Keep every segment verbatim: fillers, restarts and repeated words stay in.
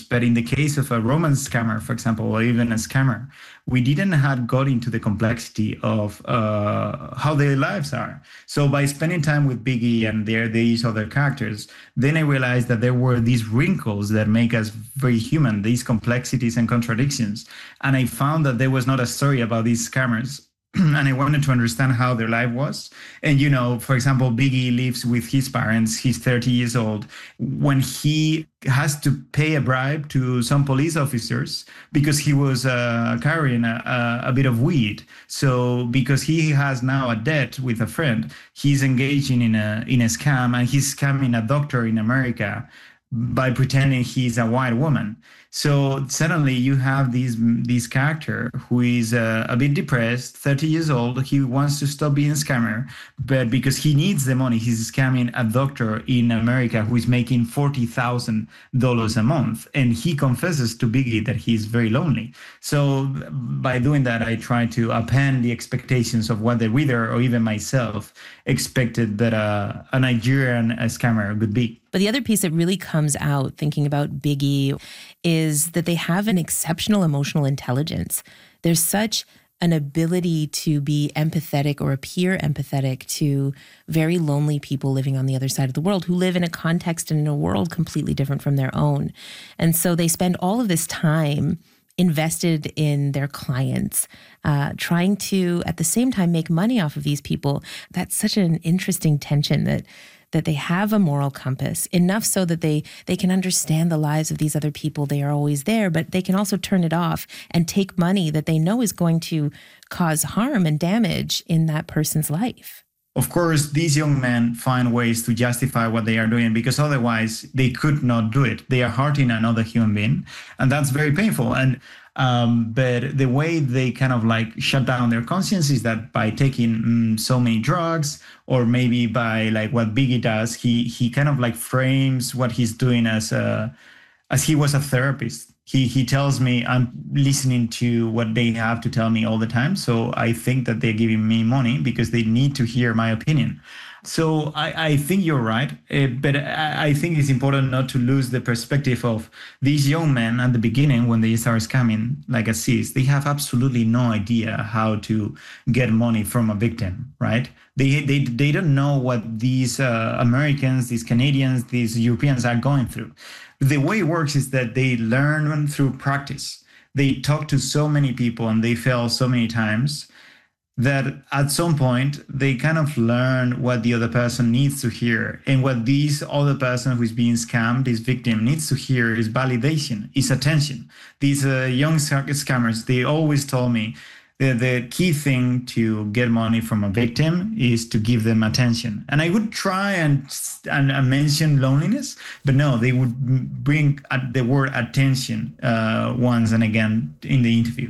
But in the case of a romance scammer, for example, or even a scammer, we didn't have got into the complexity of uh, how their lives are. So by spending time with Biggie and their, these other characters, then I realized that there were these wrinkles that make us very human, these complexities and contradictions. And I found that there was not a story about these scammers. And I wanted to understand how their life was. And, you know, for example, Biggie lives with his parents. He's thirty years old. When he has to pay a bribe to some police officers because he was uh, carrying a, a bit of weed. So because he has now a debt with a friend, he's engaging in a in a scam, and he's scamming a doctor in America by pretending he's a white woman. So suddenly you have this this character who is uh, a bit depressed, thirty years old. He wants to stop being a scammer, but because he needs the money, he's scamming a doctor in America who is making forty thousand dollars a month. And he confesses to Biggie that he's very lonely. So by doing that, I try to append the expectations of what the reader or even myself expected that a, a Nigerian a scammer would be. But the other piece that really comes out thinking about Biggie is that they have an exceptional emotional intelligence. There's such an ability to be empathetic or appear empathetic to very lonely people living on the other side of the world who live in a context and in a world completely different from their own. And so they spend all of this time invested in their clients, uh, trying to, at the same time, make money off of these people. That's such an interesting tension that that they have a moral compass, enough so that they they can understand the lives of these other people. They are always there, but they can also turn it off and take money that they know is going to cause harm and damage in that person's life. Of course, these young men find ways to justify what they are doing because otherwise they could not do it. They are hurting another human being, and that's very painful. And um, but the way they kind of like shut down their conscience is that by taking mm, so many drugs, or maybe by like what Biggie does, he he kind of like frames what he's doing as a as he was a therapist. He he tells me I'm listening to what they have to tell me all the time. So I think that they're giving me money because they need to hear my opinion. So I, I think you're right. Uh, but I, I think it's important not to lose the perspective of these young men at the beginning when they start scamming like Aziz. They have absolutely no idea how to get money from a victim, right? They they, they don't know what these uh, Americans, these Canadians, these Europeans are going through. The way it works is that they learn through practice. They talk to so many people and they fail so many times that at some point they kind of learn what the other person needs to hear. And what this other person who is being scammed, this victim, needs to hear is validation, is attention. These uh, young scammers, they always told me The, the key thing to get money from a victim is to give them attention. And I would try and, and, and mention loneliness, but no, they would bring the word attention uh, once and again in the interview.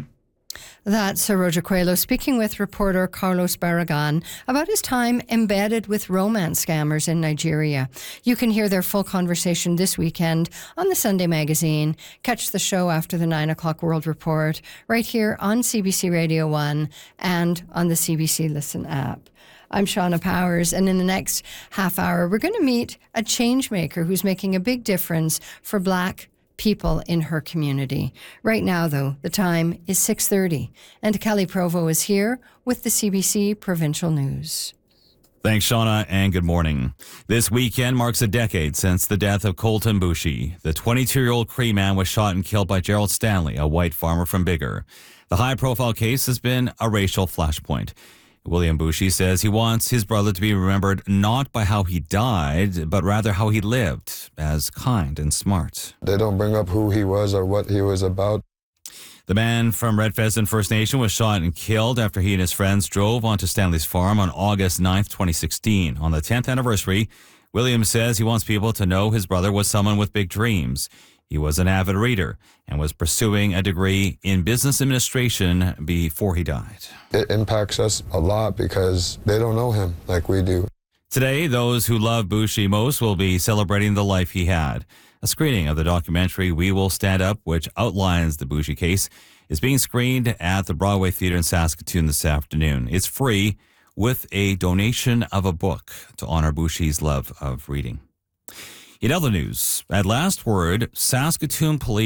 That's Roger Coelho speaking with reporter Carlos Barragan about his time embedded with romance scammers in Nigeria. You can hear their full conversation this weekend on the Sunday Magazine. Catch the show after the nine o'clock World Report right here on C B C Radio one and on the C B C Listen app. I'm Shauna Powers, and in the next half hour, we're going to meet a change maker who's making a big difference for Black people in her community. Right now, though, the time is six thirty, and Kelly Provo is here with the C B C Provincial News. Thanks, Shauna, and good morning. This weekend marks a decade since the death of Colton Bushey. The twenty-two-year-old Cree man was shot and killed by Gerald Stanley, a white farmer from Biggar. The high-profile case has been a racial flashpoint. William Bushey says he wants his brother to be remembered not by how he died, but rather how he lived, as kind and smart. They don't bring up who he was or what he was about. The man from Red Pheasant First Nation was shot and killed after he and his friends drove onto Stanley's farm on August ninth, twenty sixteen. On the tenth anniversary, William says he wants people to know his brother was someone with big dreams. He was an avid reader and was pursuing a degree in business administration before he died. It impacts us a lot because they don't know him like we do. Today, those who love Bushey most will be celebrating the life he had. A screening of the documentary We Will Stand Up, which outlines the Bushey case, is being screened at the Broadway Theatre in Saskatoon this afternoon. It's free with a donation of a book to honor Bushey's love of reading. In other news, at last word, Saskatoon police